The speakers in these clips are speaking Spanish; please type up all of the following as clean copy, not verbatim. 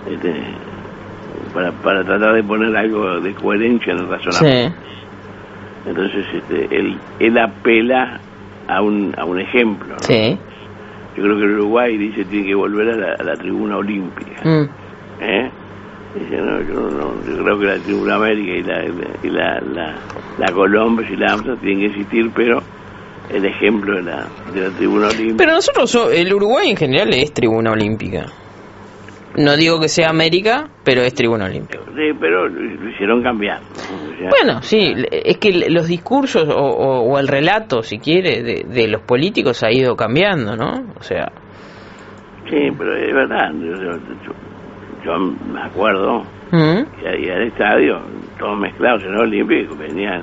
este, para tratar de poner algo de coherencia en el razonamiento. Sí. Entonces él apela a un ejemplo, ¿no? Sí. Yo creo que el Uruguay dice tiene que volver a la tribuna olímpica. Dice, yo creo que la tribuna América y la Colombia y la AMSA tienen que existir, pero el ejemplo de la tribuna olímpica. Pero nosotros, el Uruguay en general es tribuna olímpica. No digo que sea América, pero es tribuna olímpica. Sí, pero lo hicieron cambiar, ¿no? O sea, Bueno, sí, es que los discursos o el relato, si quiere, de los políticos ha ido cambiando, ¿no? O sea... Sí, pero es verdad. Yo me acuerdo que ahí al estadio, todos mezclados en el olímpico, venían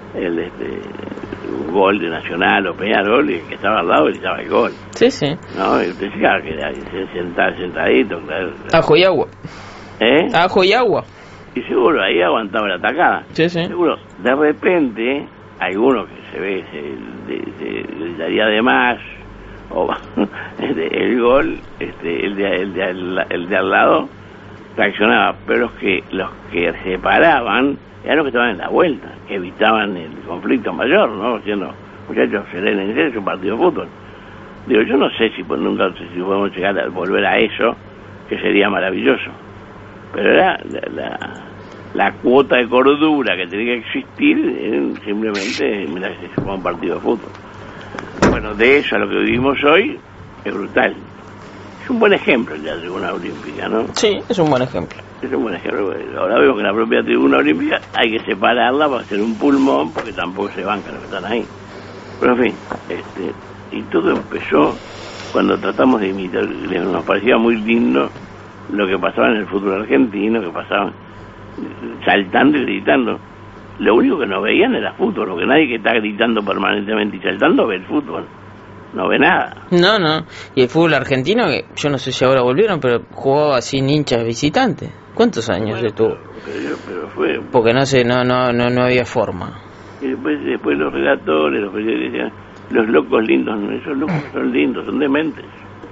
un gol de Nacional o Peñarol, y el que estaba al lado gritaba el gol. Sí, sí. No, y usted decía que era sentadito, claro. Ajo y agua. Ajo y agua. Y seguro ahí aguantaba la atacada. Sí, sí. Seguro, de repente, alguno que se ve, se gritaría de más, o el gol, el de al lado reaccionaba, pero los que se paraban eran los que estaban en la vuelta, que evitaban el conflicto mayor, ¿no? Diciendo, muchachos, serénense, es un partido de fútbol. Digo, yo no sé si podemos llegar a volver a eso, que sería maravilloso, pero era la cuota de cordura que tenía que existir, simplemente, mira, que se juega un partido de fútbol. Bueno, de eso a lo que vivimos hoy es brutal. Es un buen ejemplo de la tribuna olímpica, ¿no? Sí, es un buen ejemplo. Es un buen ejemplo. Ahora vemos que la propia tribuna olímpica hay que separarla para hacer un pulmón, porque tampoco se bancan los que están ahí. Pero en fin, y todo empezó cuando tratamos de imitar. Nos parecía muy lindo lo que pasaba en el fútbol argentino, que pasaban saltando y gritando. Lo único que no veían era fútbol, porque nadie que está gritando permanentemente y saltando ve el fútbol. No ve nada. No. Y el fútbol argentino, que yo no sé si ahora volvieron, pero jugaba sin hinchas visitantes. ¿Cuántos años estuvo? Pero fue... Porque no había forma. Y después los relatores, los periodistas decían, los locos lindos, esos locos son lindos, son dementes.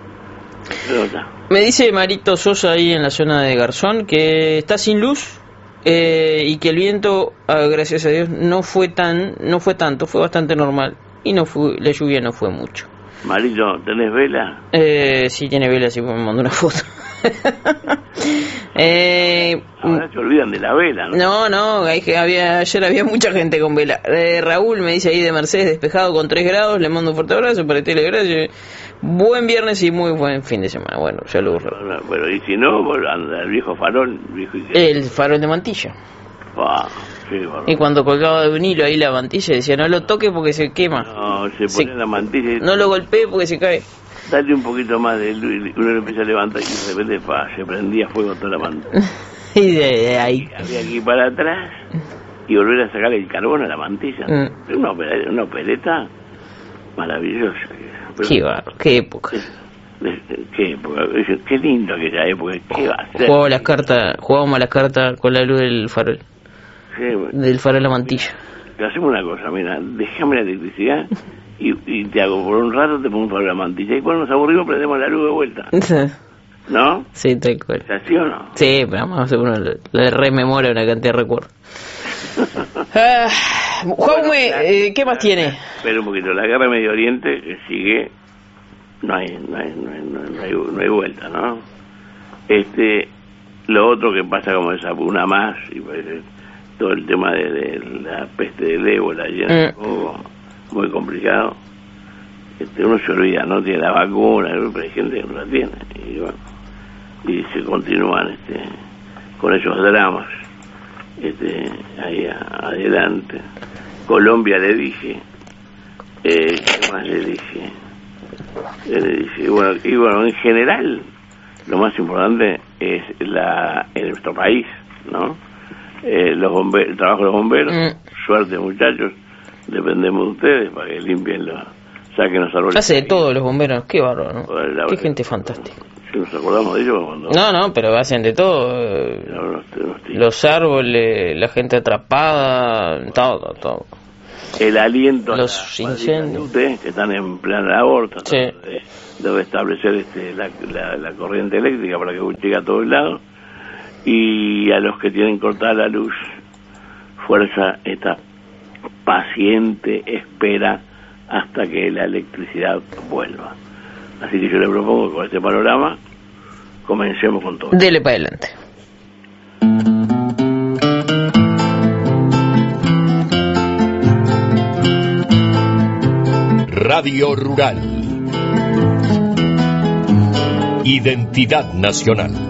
Me dice Marito Sosa ahí en la zona de Garzón que está sin luz y que el viento, gracias a Dios, no fue tanto, fue bastante normal. Y la lluvia no fue mucho. Marito, ¿tenés vela? Sí, tiene vela, sí, me mandó una foto. Ahora se olvidan de la vela, ¿no? No, ayer había mucha gente con vela. Raúl me dice ahí de Mercedes, despejado con 3 grados, le mando un fuerte abrazo para Telegracia. Buen viernes y muy buen fin de semana. Bueno, saludos. Bueno, y si no, anda el viejo farol. El farol de Mantilla. Sí, y cuando colgaba de un hilo ahí la mantilla decía, no lo toque porque se quema. No, se pone la mantilla y... No lo golpee porque se cae. Dale un poquito más de luz, uno lo empieza a levantar y de repente se prendía fuego toda la mantilla. Y de ahí había que ir para atrás y volver a sacar el carbón a la mantilla. Una opereta maravillosa. Pero, qué época. Qué lindo aquella época. ¿Qué va a ser? Jugábamos las cartas con la luz del farol. Sí, bueno. Del farol a la mantilla. Hacemos una cosa, mira, déjame la electricidad y te hago por un rato, te pongo un farol a la mantilla y cuando nos aburrimos prendemos la luz de vuelta. ¿No? Sí, tal cual. ¿Sí o no? Sí, pero vamos a uno le rememora una cantidad de recuerdos. Jaume, ¿qué más tiene? Espera un poquito, la guerra de Medio Oriente que sigue, no hay vuelta, ¿no? Lo otro que pasa como esa una más y pues, todo el tema de la peste del ébola muy complicado. Uno se olvida, no tiene la vacuna, pero hay gente que no la tiene y bueno, y se continúan con esos dramas ahí adelante. Colombia le dije, ¿qué más le dije? Y bueno, en general lo más importante es en nuestro país, ¿no? El trabajo de los bomberos, suerte muchachos, dependemos de ustedes para que limpien saquen los árboles. Hace de todo los bomberos, qué bárbaro, ¿no? Qué gente fantástica. Si nos acordamos de ellos cuando... No, pero hacen de todo. Los árboles, la gente atrapada, todo. El aliento los incendios que están en plan de aborto, sí. de restablecer la corriente eléctrica para que llegue a todos lados. y a los que tienen cortada la luz, fuerza esta paciente espera hasta que la electricidad vuelva. Así que yo le propongo que con este panorama comencemos con todo. Dele para adelante. Radio Rural. Identidad nacional.